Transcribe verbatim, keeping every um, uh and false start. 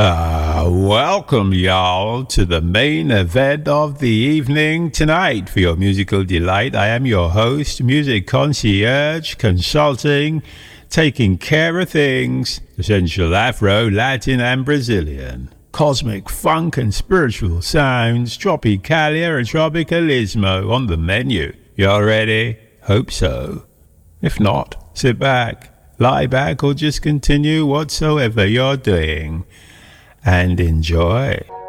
Uh, welcome, y'all, to the main event of the evening tonight. For your musical delight, I am your host, music concierge, consulting, taking care of things, essential Afro, Latin, and Brazilian. Cosmic funk and spiritual sounds, tropicalia and tropicalismo on the menu. Y'all ready? Hope so. If not, sit back, lie back, or just continue whatsoever you're doing and enjoy.